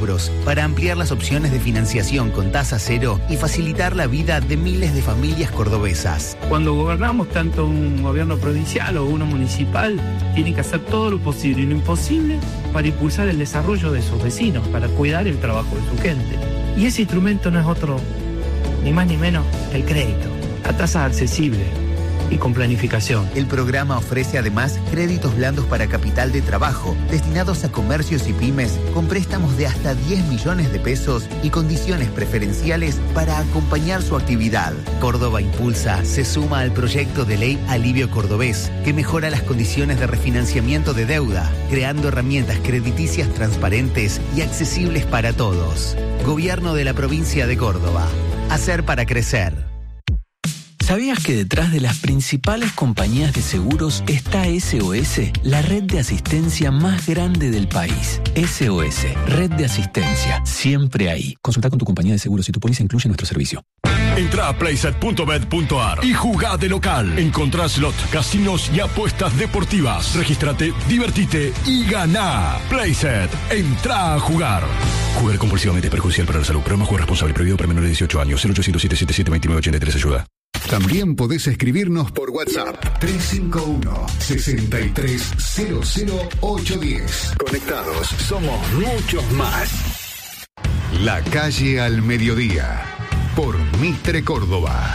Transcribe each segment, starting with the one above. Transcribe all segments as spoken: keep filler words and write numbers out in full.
rubros para ampliar las opciones de financiación con tasa cero y facilitar la vida de miles de familias cordobesas. Cuando gobernamos tanto un gobierno provincial o uno municipal, tienen que hacer todo lo posible y lo imposible para impulsar el desarrollo de sus vecinos, para cuidar el trabajo de su gente. Y ese instrumento no es otro, ni más ni menos, el crédito, a tasas accesibles y con planificación. El programa ofrece además créditos blandos para capital de trabajo, destinados a comercios y pymes, con préstamos de hasta diez millones de pesos y condiciones preferenciales para acompañar su actividad. Córdoba Impulsa se suma al proyecto de ley Alivio Cordobés, que mejora las condiciones de refinanciamiento de deuda, creando herramientas crediticias transparentes y accesibles para todos. Gobierno de la provincia de Córdoba. Hacer para crecer. ¿Sabías que detrás de las principales compañías de seguros está S O S, la red de asistencia más grande del país? S O S, red de asistencia, siempre ahí. Consulta con tu compañía de seguros si tu póliza incluye nuestro servicio. Entra a playset punto bet punto a r y jugá de local. Encontrá slot, casinos y apuestas deportivas. Regístrate, divertite y ganá. Playset, entrá a jugar. Jugar compulsivamente es perjudicial para la salud. Programa Juego Responsable, prohibido para menores de dieciocho años. cero ochocientos, siete siete siete, dos nueve ocho tres, ayuda. También podés escribirnos por WhatsApp tres cinco uno, seis tres cero cero ocho uno cero. Conectados, somos muchos más. La calle al mediodía, por Mitre Córdoba.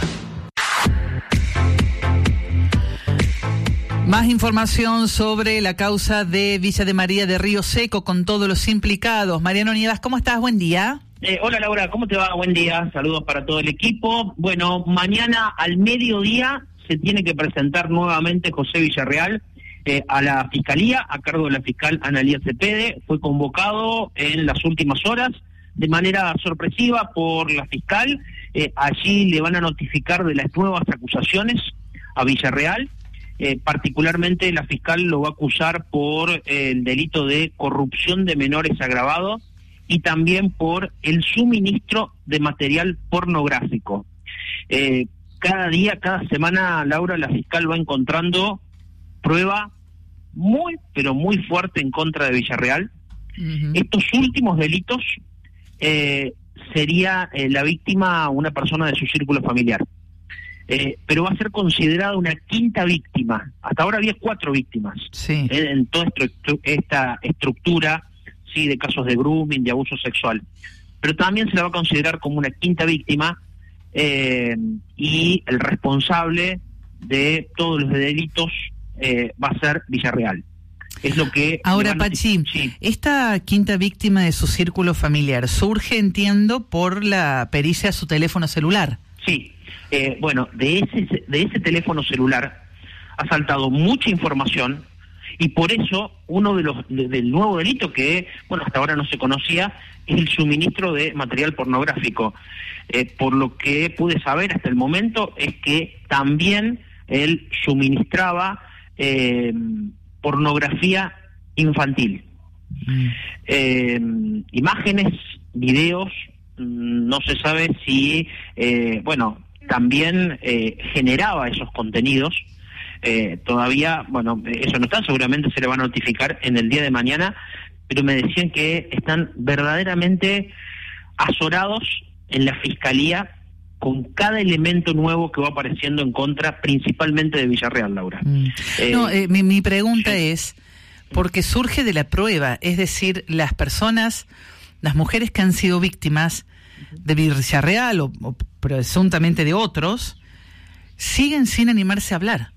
Más información sobre la causa de Villa de María de Río Seco con todos los implicados. Mariano Nievas, ¿cómo estás? Buen día. Eh, hola Laura, ¿cómo te va? Buen día, saludos para todo el equipo. Bueno, mañana al mediodía se tiene que presentar nuevamente José Villarreal eh, a la Fiscalía, a cargo de la fiscal Analía Cepede. Fue convocado en las últimas horas de manera sorpresiva por la fiscal. Eh, allí le van a notificar de las nuevas acusaciones a Villarreal. Eh, particularmente la fiscal lo va a acusar por eh, el delito de corrupción de menores agravado y también por el suministro de material pornográfico. Eh, cada día, cada semana, Laura, la fiscal va encontrando prueba muy, pero muy fuerte en contra de Villarreal. Uh-huh. Estos últimos delitos eh, sería eh, la víctima una persona de su círculo familiar. Eh, pero va a ser considerada una quinta víctima. Hasta ahora había cuatro víctimas sí. en, en toda estru- esta estructura sí, de casos de grooming, de abuso sexual. Pero también se la va a considerar como una quinta víctima eh, y el responsable de todos los delitos eh, va a ser Villarreal. Es lo que... Ahora, Pachi, sí. Esta quinta víctima de su círculo familiar surge, entiendo, por la pericia a su teléfono celular. Sí. Eh, bueno, de ese de ese teléfono celular ha saltado mucha información y por eso uno de los de, del nuevo delito que, bueno, hasta ahora no se conocía, es el suministro de material pornográfico. Eh, por lo que pude saber hasta el momento es que también él suministraba eh, pornografía infantil. Mm. Eh, imágenes, videos, no se sabe si, eh, bueno, también eh, generaba esos contenidos. Eh, todavía, bueno, eso no está, seguramente se le va a notificar en el día de mañana, pero me decían que están verdaderamente azorados en la fiscalía con cada elemento nuevo que va apareciendo en contra, principalmente de Villarreal, Laura. Mm. Eh, no, eh, mi, mi pregunta sí. es, porque surge de la prueba, es decir, las personas, las mujeres que han sido víctimas de Villarreal o, o presuntamente de otros, siguen sin animarse a hablar.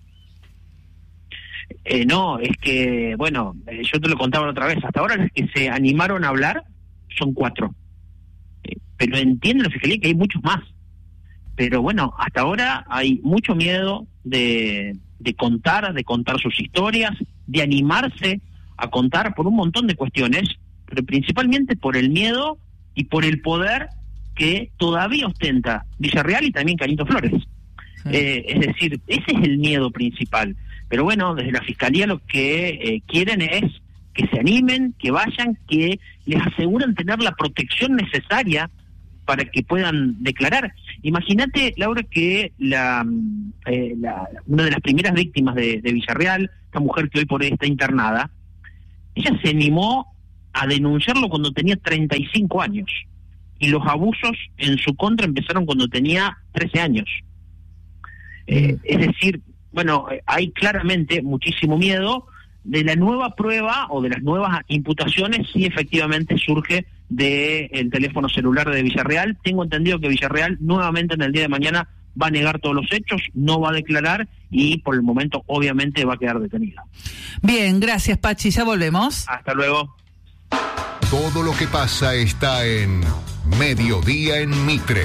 Eh, no, es que, bueno, eh, yo te lo contaba la otra vez, hasta ahora los que se animaron a hablar son cuatro. Eh, pero entiende la fiscalía que hay muchos más. Pero bueno, hasta ahora hay mucho miedo de, de contar, de contar sus historias, de animarse a contar por un montón de cuestiones, pero principalmente por el miedo y por el poder que todavía ostenta Villarreal y también Canito Flores. Sí. Eh, es decir, ese es el miedo principal. Pero bueno, desde la Fiscalía lo que eh, quieren es que se animen, que vayan, que les aseguren tener la protección necesaria para que puedan declarar. Imagínate, Laura, que la, eh, la una de las primeras víctimas de, de Villarreal, esta mujer que hoy por hoy está internada, ella se animó a denunciarlo cuando tenía treinta y cinco años. Y los abusos en su contra empezaron cuando tenía trece años. Eh, es decir, bueno, hay claramente muchísimo miedo. De la nueva prueba o de las nuevas imputaciones, sí efectivamente surge del teléfono celular de Villarreal. Tengo entendido que Villarreal nuevamente en el día de mañana va a negar todos los hechos, no va a declarar y por el momento obviamente va a quedar detenida. Bien, gracias Pachi, ya volvemos. Hasta luego. Todo lo que pasa está en Mediodía en Mitre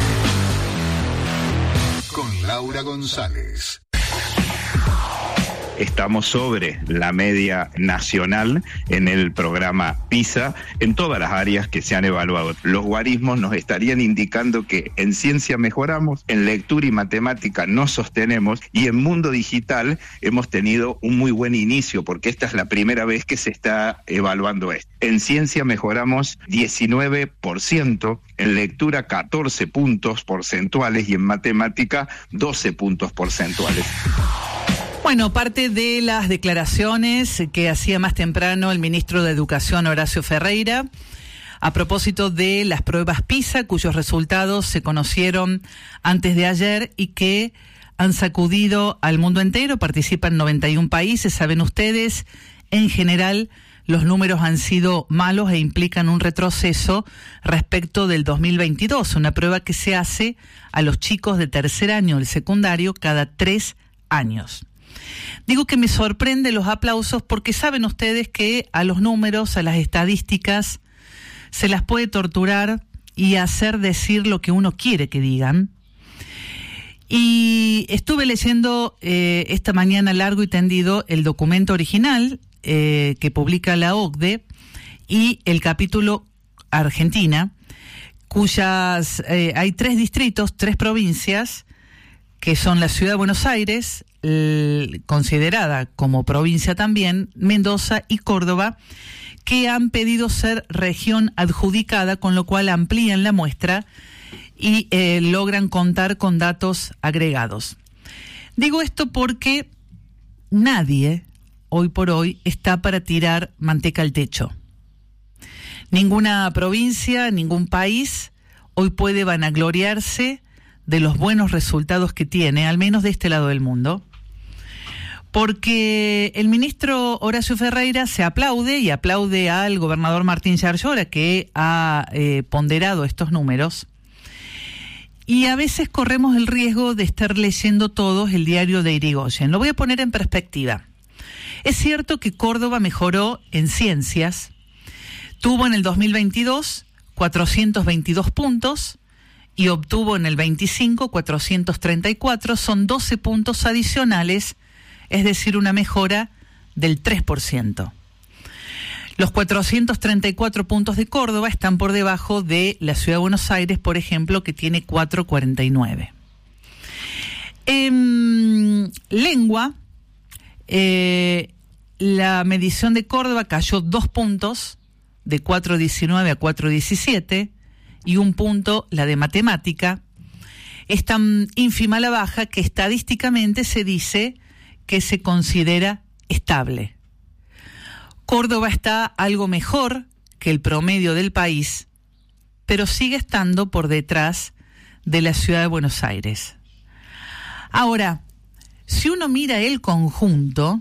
con Laura González. Estamos sobre la media nacional en el programa PISA en todas las áreas que se han evaluado. Los guarismos nos estarían indicando que en ciencia mejoramos, en lectura y matemática nos sostenemos y en mundo digital hemos tenido un muy buen inicio porque esta es la primera vez que se está evaluando esto. En ciencia mejoramos diecinueve por ciento, en lectura catorce puntos porcentuales y en matemática doce puntos porcentuales. Bueno, parte de las declaraciones que hacía más temprano el ministro de Educación, Horacio Ferreira, a propósito de las pruebas PISA, cuyos resultados se conocieron antes de ayer y que han sacudido al mundo entero. Participan noventa y un países, saben ustedes. En general, los números han sido malos e implican un retroceso respecto del dos mil veintidós, una prueba que se hace a los chicos de tercer año del secundario cada tres años. Digo que me sorprende los aplausos porque saben ustedes que a los números, a las estadísticas, se las puede torturar y hacer decir lo que uno quiere que digan. Y estuve leyendo eh, esta mañana largo y tendido el documento original eh, que publica la O C D E y el capítulo Argentina, cuyas eh, hay tres distritos, tres provincias, que son la Ciudad de Buenos Aires, eh, considerada como provincia también, Mendoza y Córdoba, que han pedido ser región adjudicada, con lo cual amplían la muestra y eh, logran contar con datos agregados. Digo esto porque nadie, hoy por hoy, está para tirar manteca al techo. Ninguna provincia, ningún país hoy puede vanagloriarse de los buenos resultados que tiene, al menos de este lado del mundo, porque el ministro Horacio Ferreira se aplaude y aplaude al gobernador Martín Yarlora, que ha eh, ponderado estos números, y a veces corremos el riesgo de estar leyendo todos el diario de Irigoyen. Lo voy a poner en perspectiva. Es cierto que Córdoba mejoró en ciencias, tuvo en el dos mil veintidós cuatrocientos veintidós puntos, y obtuvo en el veinticinco cuatrocientos treinta y cuatro, son doce puntos adicionales, es decir, una mejora del tres por ciento. Los cuatrocientos treinta y cuatro puntos de Córdoba están por debajo de la Ciudad de Buenos Aires, por ejemplo, que tiene cuatrocientos cuarenta y nueve. En lengua, eh, la medición de Córdoba cayó dos puntos, de cuatrocientos diecinueve a cuatrocientos diecisiete, y un punto la de matemática. Es tan ínfima la baja que estadísticamente se dice que se considera estable. Córdoba está algo mejor que el promedio del país, pero sigue estando por detrás de la Ciudad de Buenos Aires. Ahora, si uno mira el conjunto,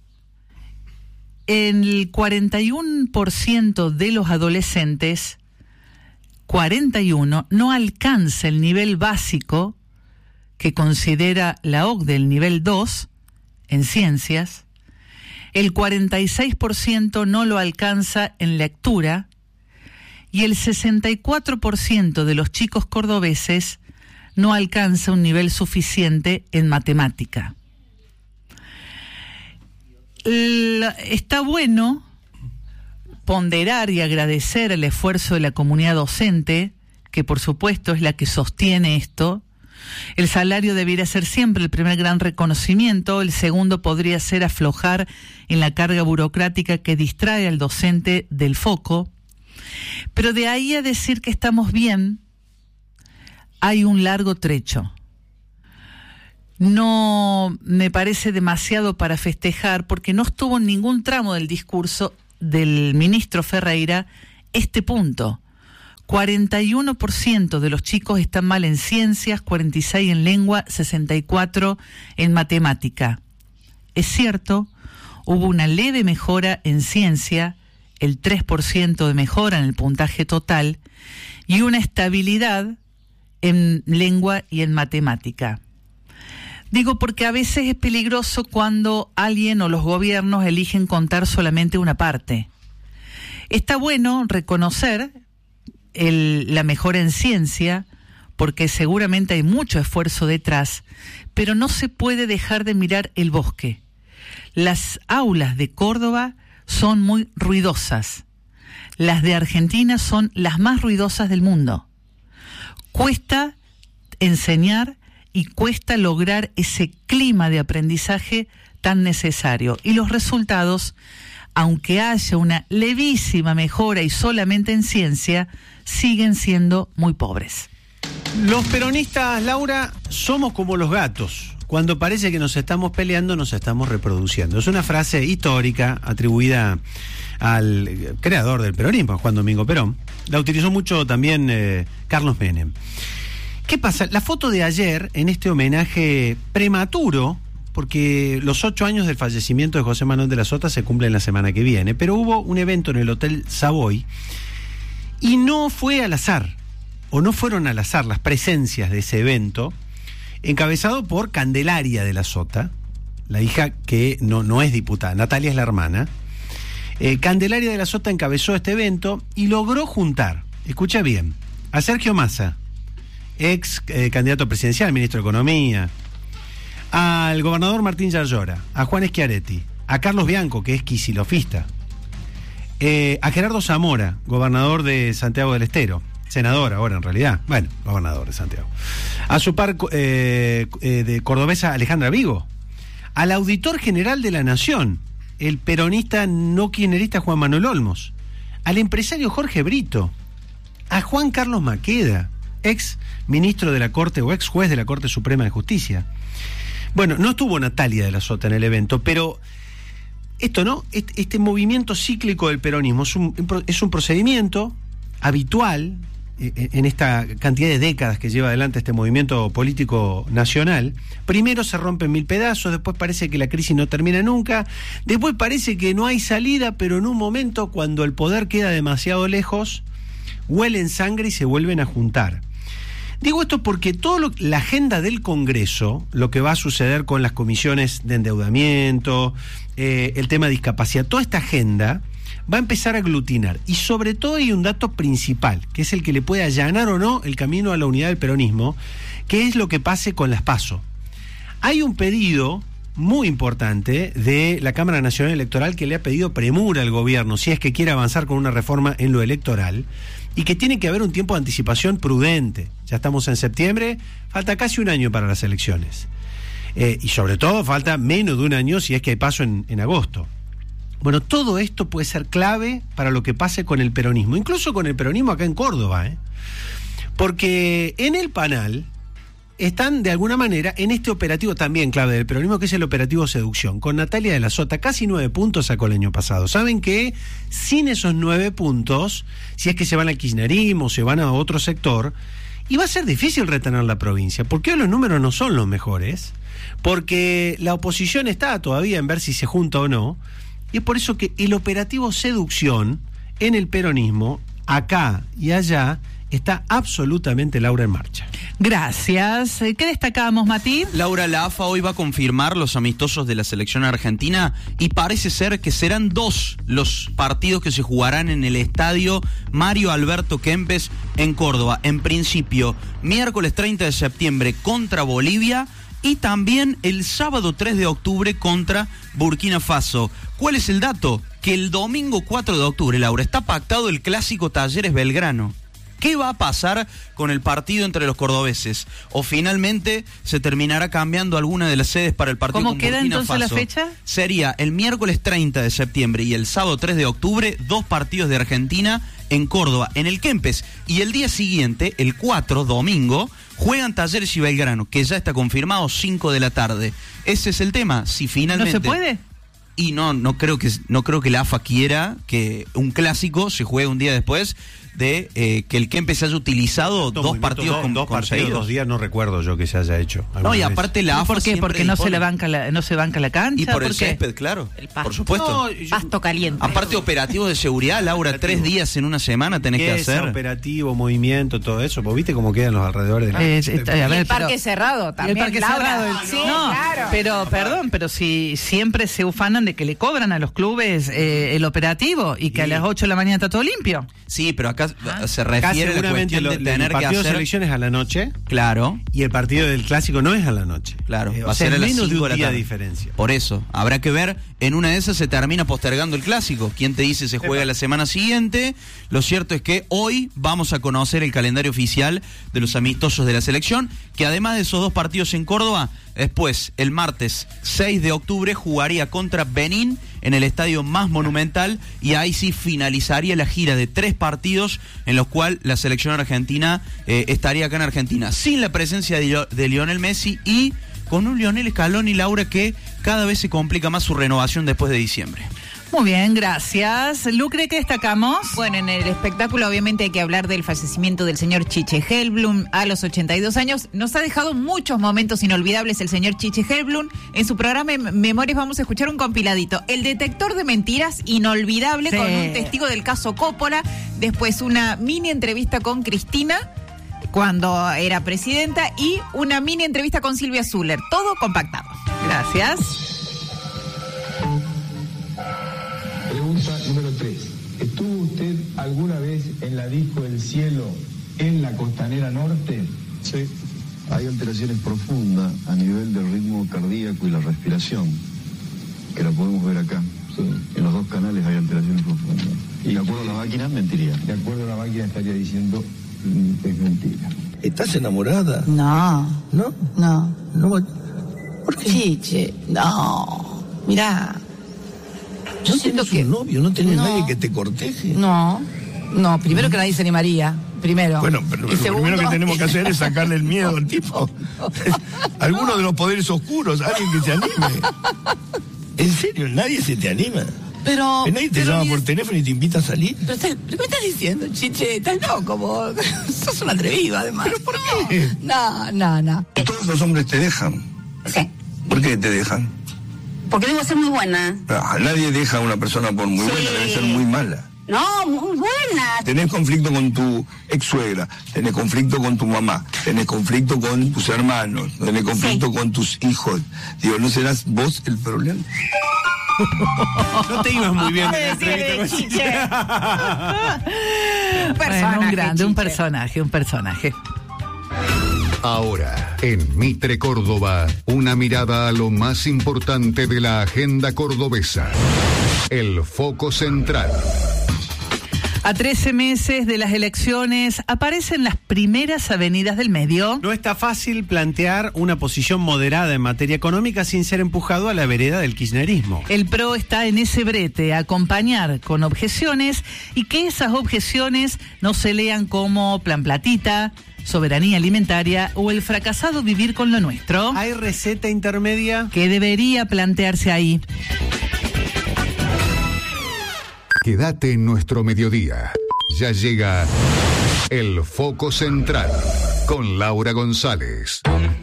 el cuarenta y uno por ciento de los adolescentes, cuarenta y uno, no alcanza el nivel básico que considera la O C D E, el nivel dos, en ciencias. El cuarenta y seis por ciento no lo alcanza en lectura y el sesenta y cuatro por ciento de los chicos cordobeses no alcanza un nivel suficiente en matemática. El, está bueno ponderar y agradecer el esfuerzo de la comunidad docente, que por supuesto es la que sostiene esto. El salario debiera ser siempre el primer gran reconocimiento, el segundo podría ser aflojar en la carga burocrática que distrae al docente del foco, pero de ahí a decir que estamos bien, hay un largo trecho. No me parece demasiado para festejar, porque no estuvo en ningún tramo del discurso del ministro Ferreira este punto. cuarenta y uno por ciento de los chicos están mal en ciencias, cuarenta y seis en lengua, sesenta y cuatro en matemática. Es cierto, hubo una leve mejora en ciencia, el tres por ciento de mejora en el puntaje total, y una estabilidad en lengua y en matemática. Digo porque a veces es peligroso cuando alguien o los gobiernos eligen contar solamente una parte. Está bueno reconocer el, la mejora en ciencia, porque seguramente hay mucho esfuerzo detrás, pero no se puede dejar de mirar el bosque. Las aulas de Córdoba son muy ruidosas. Las de Argentina son las más ruidosas del mundo. Cuesta enseñar y cuesta lograr ese clima de aprendizaje tan necesario. Y los resultados, aunque haya una levísima mejora y solamente en ciencia, siguen siendo muy pobres. Los peronistas, Laura, somos como los gatos. Cuando parece que nos estamos peleando, nos estamos reproduciendo. Es una frase histórica atribuida al creador del peronismo, Juan Domingo Perón. La utilizó mucho también eh, Carlos Menem. ¿Qué pasa? La foto de ayer, en este homenaje prematuro, porque los ocho años del fallecimiento de José Manuel de la Sota se cumplen la semana que viene, pero hubo un evento en el Hotel Savoy y no fue al azar, o no fueron al azar las presencias de ese evento, encabezado por Candelaria de la Sota, la hija que no, no es diputada, Natalia es la hermana. Eh, Candelaria de la Sota encabezó este evento y logró juntar, escucha bien, a Sergio Massa, ex eh, candidato presidencial, ministro de Economía, al gobernador Martín Yarlora, a Juan Schiaretti, a Carlos Bianco, que es quisilofista, eh, a Gerardo Zamora, gobernador de Santiago del Estero, senador ahora en realidad, bueno, gobernador de Santiago, a su par eh, eh, de cordobesa Alejandra Vigo, al auditor general de la Nación, el peronista no kirchnerista Juan Manuel Olmos, al empresario Jorge Brito, a Juan Carlos Maqueda, ex ministro de la Corte o ex juez de la Corte Suprema de Justicia. Bueno, no estuvo Natalia de la Sota en el evento, pero esto, ¿no? Este, este movimiento cíclico del peronismo es un, es un procedimiento habitual en esta cantidad de décadas que lleva adelante este movimiento político nacional. Primero se rompen mil pedazos, después parece que la crisis no termina nunca, después parece que no hay salida, pero en un momento, cuando el poder queda demasiado lejos, huelen sangre y se vuelven a juntar. Digo esto porque toda la agenda del Congreso, lo que va a suceder con las comisiones de endeudamiento, eh, el tema de discapacidad, toda esta agenda va a empezar a aglutinar. Y sobre todo hay un dato principal, que es el que le puede allanar o no el camino a la unidad del peronismo, que es lo que pase con las PASO. Hay un pedido muy importante de la Cámara Nacional Electoral que le ha pedido premura al gobierno, si es que quiere avanzar con una reforma en lo electoral, y que tiene que haber un tiempo de anticipación prudente. Ya estamos en septiembre, falta casi un año para las elecciones. Eh, y sobre todo falta menos de un año si es que hay paso en, en agosto. Bueno, todo esto puede ser clave para lo que pase con el peronismo, incluso con el peronismo acá en Córdoba, ¿eh? Porque en el Panal están de alguna manera en este operativo también clave del peronismo, que es el operativo Seducción, con Natalia de la Sota, casi nueve puntos sacó el año pasado. Saben que sin esos nueve puntos, si es que se van al kirchnerismo, se van a otro sector, y va a ser difícil retener la provincia, porque hoy los números no son los mejores, porque la oposición está todavía en ver si se junta o no, y es por eso que el operativo Seducción en el peronismo, acá y allá, está absolutamente, Laura, en marcha. Gracias. ¿Qué destacamos, Mati? Laura, la A F A hoy va a confirmar los amistosos de la selección argentina y parece ser que serán dos los partidos que se jugarán en el estadio Mario Alberto Kempes en Córdoba. En principio, miércoles treinta de septiembre contra Bolivia y también el sábado tres de octubre contra Burkina Faso. ¿Cuál es el dato? Que el domingo cuatro de octubre, Laura, está pactado el clásico Talleres Belgrano. ¿Qué va a pasar con el partido entre los cordobeses? ¿O finalmente se terminará cambiando alguna de las sedes para el partido con Burkina Faso? ¿Cómo queda entonces la fecha? Sería el miércoles treinta de septiembre y el sábado tres de octubre, dos partidos de Argentina en Córdoba, en el Kempes. Y el día siguiente, el cuatro, domingo, juegan Talleres y Belgrano, que ya está confirmado, cinco de la tarde. Ese es el tema, si finalmente... ¿No se puede? y no no creo que no creo que la A F A quiera que un clásico se juegue un día después de eh, que el Kempes haya utilizado dos, dos partidos dos, con dos partidos, dos días, no recuerdo yo que se haya hecho. No, y aparte la A F A ¿Por qué? Porque no se le banca la, no se banca la cancha. Y por el ¿Por qué? césped, claro. El pasto. Por supuesto. No, yo, pasto caliente. Aparte operativo de seguridad, Laura, Operativo. tres días en una semana tenés que Ese hacer. operativo, movimiento, todo eso. ¿Vos viste cómo quedan los alrededores de la Eh, cancha? eh, a Y ver, el parque pero- cerrado también. el parque Laura. cerrado. el- Sí, no, claro. pero perdón, pero si siempre se ufanan de que le cobran a los clubes eh, el operativo y que Sí. a las ocho de la mañana está todo limpio. Sí, pero acá se Acá refiere a la seguramente cuestión lo- de tener el que partido de hacer. selecciones a la noche Claro, y el partido del clásico no es a la noche. claro. Eh, o va a sea, ser a es las menos de cinco un de la día de tarde. diferencia. Por eso, habrá que ver, en una de esas se termina postergando el clásico. ¿Quién te dice se juega Epa. la semana siguiente? Lo cierto es que hoy vamos a conocer el calendario oficial de los amistosos de la selección, que además de esos dos partidos en Córdoba, después, el martes seis de octubre, jugaría contra Benín en el estadio más monumental y ahí sí finalizaría la gira de tres partidos en los cuales la selección argentina eh, estaría acá en Argentina, sin la presencia de, Lio- de Lionel Messi y con un Lionel Scaloni, Laura, que cada vez se complica más su renovación después de diciembre. Muy bien, gracias. Lucre, ¿qué destacamos? Bueno, en el espectáculo obviamente hay que hablar del fallecimiento del señor Chiche Helblum a los ochenta y dos años. Nos ha dejado muchos momentos inolvidables el señor Chiche Helblum. En su programa en Memorias vamos a escuchar un compiladito. El detector de mentiras, inolvidable, Sí. con un testigo del caso Coppola. Después una mini entrevista con Cristina cuando era presidenta y una mini entrevista con Silvia Zuller. Todo compactado. Gracias. Pregunta número tres. ¿Estuvo usted alguna vez en la disco del cielo en la costanera norte? Sí. Hay alteraciones profundas a nivel del ritmo cardíaco y la respiración, que la podemos ver acá. Sí. En los dos canales hay alteraciones profundas. Y de acuerdo a la máquina, mentiría. De acuerdo a la máquina estaría diciendo mm, es mentira. ¿Estás enamorada? No, ¿No? no. No. ¿Por qué? Chiche, no. Mirá. Yo ¿No siento tenés que. un novio? ¿No tenés No. nadie que te corteje? No. No, primero que nadie se animaría. Primero. Bueno, pero Y lo segundo- primero que tenemos que hacer es sacarle el miedo al tipo. Alguno de los poderes oscuros, alguien que se anime. En serio, nadie se te anima. Pero. Que nadie te pero llama ni- por teléfono y te invita a salir. Pero, estás- ¿pero ¿qué me estás diciendo, Chiche? Estás loco, vos. Sos un atrevido, además. ¿Pero por qué? No, no, no. Todos los hombres te dejan. Sí. ¿Por qué te dejan? Porque debo ser muy buena. Ah, nadie deja a una persona por muy Sí. buena, debe ser muy mala. No, muy buena. Tenés conflicto con tu ex suegra, tenés conflicto con tu mamá, tenés conflicto con tus hermanos, tenés conflicto con tus hijos. Digo, ¿no serás vos el problema? No te ibas muy bien de la Sí, sí, entrevista con Chiche. Chiche. Un Bueno, personaje, un grande, un Chiche. personaje, un personaje. Ahora, en Mitre Córdoba, una mirada a lo más importante de la agenda cordobesa. El foco central. A trece meses de las elecciones aparecen las primeras avenidas del medio. No está fácil plantear una posición moderada en materia económica sin ser empujado a la vereda del kirchnerismo. El P R O está en ese brete, acompañar con objeciones y que esas objeciones no se lean como plan platita, soberanía alimentaria o el fracasado vivir con lo nuestro. ¿Hay receta intermedia? Que debería plantearse ahí. Quédate en nuestro mediodía. Ya llega el foco central con Laura González.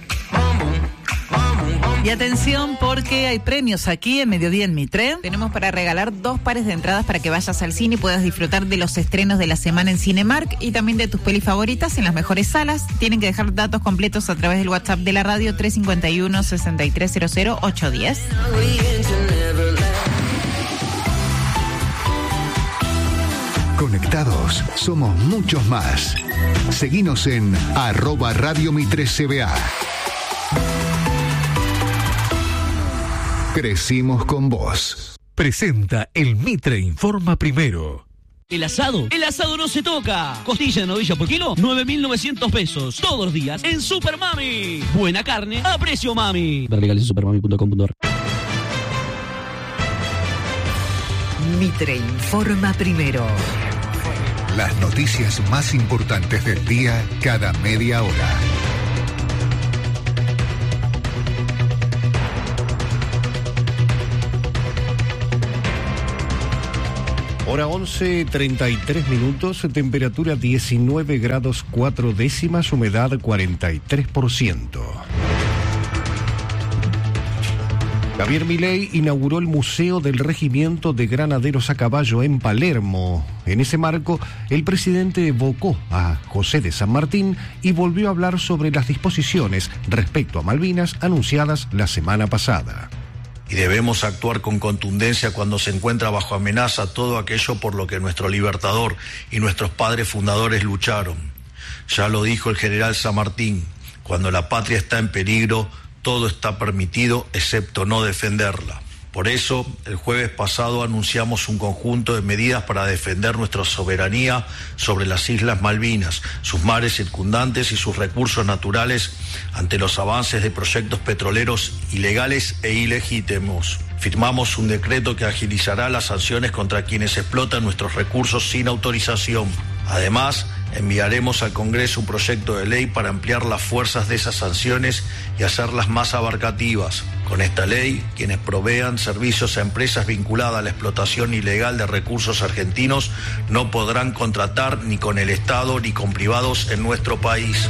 Y atención porque hay premios aquí en Mediodía en Mitre. Tenemos para regalar dos pares de entradas para que vayas al cine y puedas disfrutar de los estrenos de la semana en Cinemark y también de tus pelis favoritas en las mejores salas. Tienen que dejar datos completos a través del WhatsApp de la radio tres cinco uno, seis tres cero cero, ocho uno cero. Conectados, somos muchos más. Seguinos en arroba Radio Mitre C B A. Crecimos con vos. Presenta el Mitre Informa Primero. El asado, el asado no se toca. Costilla de novilla por kilo, nueve mil novecientos pesos. Todos los días en Super Mami. Buena carne a precio mami. Ver legales en supermami punto com punto ar. Mitre Informa Primero. Las noticias más importantes del día cada media hora. Hora once, treinta y tres minutos, temperatura diecinueve grados cuatro décimas, humedad cuarenta y tres por ciento. Javier Milei inauguró el Museo del Regimiento de Granaderos a Caballo en Palermo. En ese marco, el presidente evocó a José de San Martín y volvió a hablar sobre las disposiciones respecto a Malvinas anunciadas la semana pasada. Y debemos actuar con contundencia cuando se encuentra bajo amenaza todo aquello por lo que nuestro libertador y nuestros padres fundadores lucharon. Ya lo dijo el general San Martín, cuando la patria está en peligro, todo está permitido excepto no defenderla. Por eso, el jueves pasado anunciamos un conjunto de medidas para defender nuestra soberanía sobre las Islas Malvinas, sus mares circundantes y sus recursos naturales ante los avances de proyectos petroleros ilegales e ilegítimos. Firmamos un decreto que agilizará las sanciones contra quienes explotan nuestros recursos sin autorización. Además, enviaremos al Congreso un proyecto de ley para ampliar las fuerzas de esas sanciones y hacerlas más abarcativas. Con esta ley, quienes provean servicios a empresas vinculadas a la explotación ilegal de recursos argentinos no podrán contratar ni con el Estado ni con privados en nuestro país.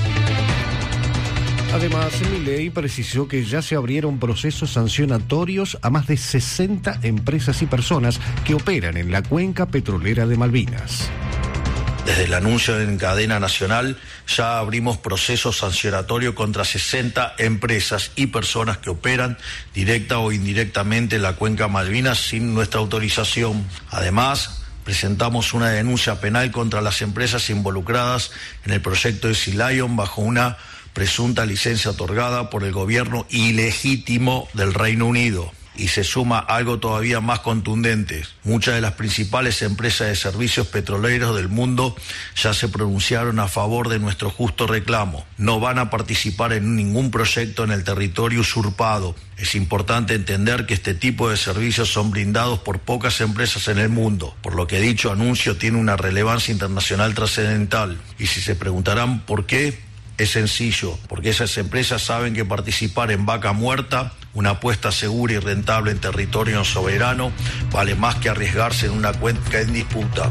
Además, Milei precisó que ya se abrieron procesos sancionatorios a más de sesenta empresas y personas que operan en la cuenca petrolera de Malvinas. Desde el anuncio en cadena nacional, ya abrimos procesos sancionatorios contra sesenta empresas y personas que operan directa o indirectamente en la cuenca Malvinas sin nuestra autorización. Además, presentamos una denuncia penal contra las empresas involucradas en el proyecto de Sea Lion bajo una presunta licencia otorgada por el gobierno ilegítimo del Reino Unido. Y se suma algo todavía más contundente. Muchas de las principales empresas de servicios petroleros del mundo ya se pronunciaron a favor de nuestro justo reclamo. No van a participar en ningún proyecto en el territorio usurpado. Es importante entender que este tipo de servicios son brindados por pocas empresas en el mundo, por lo que dicho anuncio tiene una relevancia internacional trascendental. Y si se preguntarán por qué, es sencillo, porque esas empresas saben que participar en vaca muerta, una apuesta segura y rentable en territorio soberano, vale más que arriesgarse en una cuenca en disputa.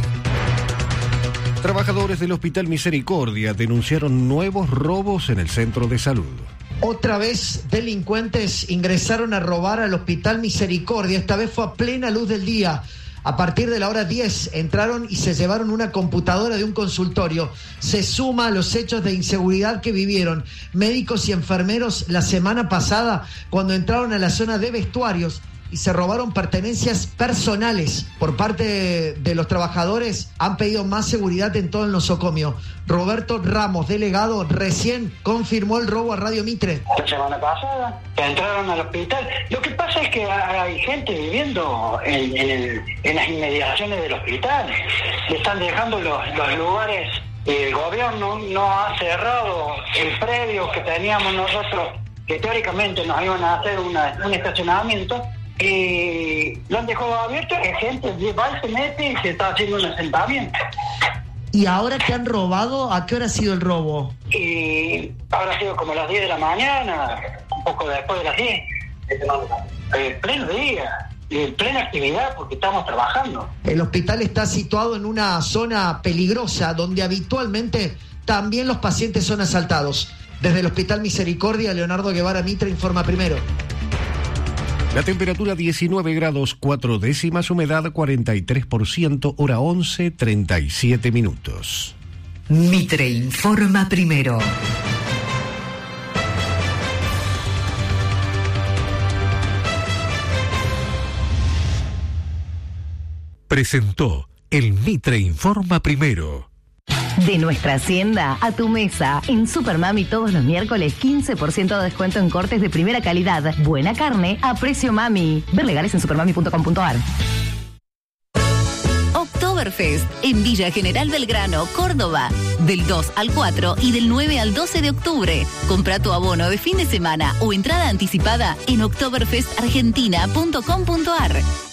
Trabajadores del Hospital Misericordia denunciaron nuevos robos en el centro de salud. Otra vez delincuentes ingresaron a robar al Hospital Misericordia, esta vez fue a plena luz del día. A partir de la hora diez entraron y se llevaron una computadora de un consultorio. Se suma a los hechos de inseguridad que vivieron médicos y enfermeros la semana pasada cuando entraron a la zona de vestuarios y se robaron pertenencias personales. Por parte de los trabajadores han pedido más seguridad en todo el nosocomio. Roberto Ramos, delegado, recién confirmó el robo a Radio Mitre. La semana pasada entraron al hospital. Lo que pasa es que hay gente viviendo en, en, el, en las inmediaciones del hospital. Le están dejando los, los lugares. El gobierno no ha cerrado el predio que teníamos nosotros, que teóricamente nos iban a hacer una, un estacionamiento. Y lo han dejado abierto, la gente va, se mete y se está haciendo un asentamiento. ¿Y ahora que han robado, a qué hora ha sido el robo? Y ahora ha sido como las diez de la mañana, un poco después de las diez. En pleno día, en plena actividad, porque estamos trabajando. El hospital está situado en una zona peligrosa, donde habitualmente también los pacientes son asaltados. Desde el Hospital Misericordia, Leonardo Guevara Mitre informa primero. La temperatura diecinueve grados cuatro décimas, humedad cuarenta y tres por ciento, hora once, treinta y siete minutos. Mitre informa primero. Presentó el Mitre informa primero. De nuestra hacienda a tu mesa. En Supermami todos los miércoles quince por ciento de descuento en cortes de primera calidad. Buena carne a precio mami. Ver legales en supermami punto com punto ar. Oktoberfest en Villa General Belgrano, Córdoba. Del dos al cuatro y del nueve al doce de octubre. Compra tu abono de fin de semana o entrada anticipada en oktoberfest argentina punto com punto ar.